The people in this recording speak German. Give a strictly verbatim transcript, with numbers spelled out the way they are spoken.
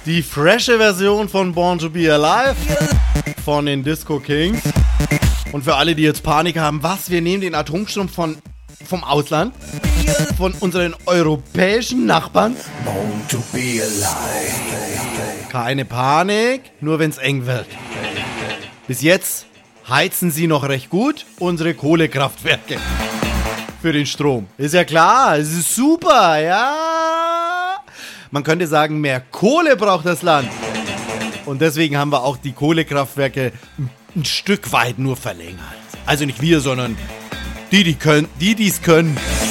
Die frische Version von Born to Be Alive von den Disco Kings. Und für alle, die jetzt Panik haben, was, wir nehmen den Atomstrom von, vom Ausland, von unseren europäischen Nachbarn. Born to be alive. Keine Panik, nur wenn's eng wird. Bis jetzt heizen sie noch recht gut unsere Kohlekraftwerke für den Strom. Ist ja klar, es ist super, ja. Man könnte sagen, mehr Kohle braucht das Land. Und deswegen haben wir auch die Kohlekraftwerke ein Stück weit nur verlängert. Also nicht wir, sondern die, die können, die, die es können.